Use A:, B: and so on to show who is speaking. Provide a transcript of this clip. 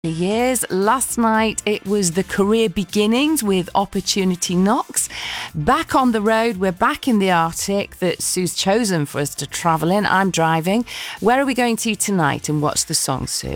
A: Years. Last night it was the career beginnings with Opportunity Knocks. Back on the road, we're back in the Arctic that Sue's chosen for us to travel in. I'm driving. Where are we going to tonight and what's the song, Sue?